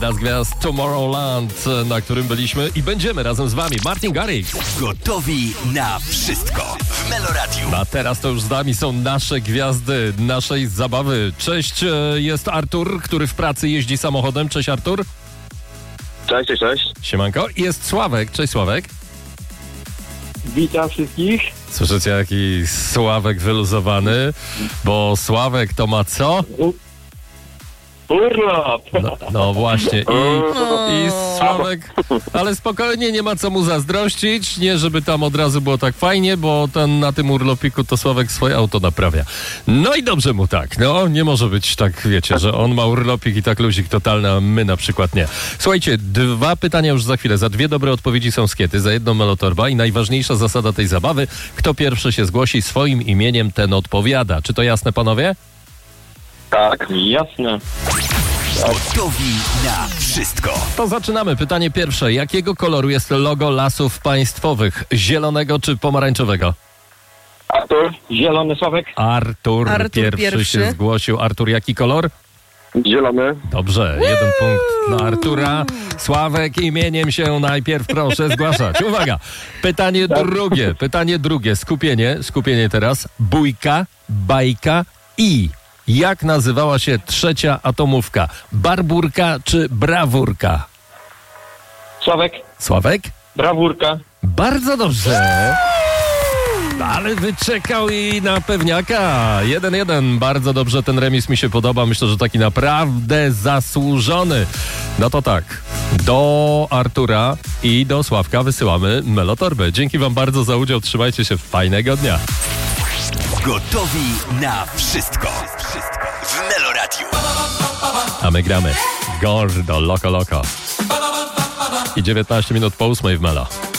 Jedna z gwiazd Tomorrowland, na którym byliśmy i będziemy razem z wami. Martin Garrix. Gotowi na wszystko w Meloradiu. A teraz to już z nami są nasze gwiazdy naszej zabawy. Cześć, jest Artur, który w pracy jeździ samochodem. Cześć, Artur. Cześć. Siemanko. I jest Sławek. Cześć, Sławek. Witam wszystkich. Słyszycie, jaki Sławek wyluzowany? Bo Sławek to ma co? Urlop. No właśnie. I Sławek, ale spokojnie, nie ma co mu zazdrościć. Nie, żeby tam od razu było tak fajnie, bo na tym urlopiku to Sławek swoje auto naprawia. No i dobrze mu tak. No, nie może być tak, wiecie, że on ma urlopik i tak luzik totalny, a my na przykład nie. Słuchajcie, 2 pytania już za chwilę. Za 2 dobre odpowiedzi są skiety, za 1 melotorba i najważniejsza zasada tej zabawy. Kto pierwszy się zgłosi swoim imieniem, ten odpowiada. Czy to jasne, panowie? Tak, jasne. Gotowi na wszystko. To zaczynamy. Pytanie pierwsze. Jakiego koloru jest logo Lasów Państwowych? Zielonego czy pomarańczowego? Artur, zielony Sławek. Artur pierwszy się zgłosił. Artur, jaki kolor? Zielony. Dobrze, 1 punkt dla Artura. Sławek, imieniem się najpierw proszę zgłaszać. Uwaga, pytanie drugie. Skupienie teraz. Bójka, bajka i... Jak nazywała się trzecia atomówka? Barburka czy brawurka? Sławek? Brawurka. Bardzo dobrze. Ale wyczekał i na pewniaka. 1-1. Bardzo dobrze, ten remis mi się podoba. Myślę, że taki naprawdę zasłużony. No to tak. Do Artura i do Sławka wysyłamy melotorbę. Dzięki wam bardzo za udział. Trzymajcie się. Fajnego dnia. Gotowi na wszystko w Meloradiu. A my gramy Gordo Loco Loco. I 19 minut po 8 w Melo.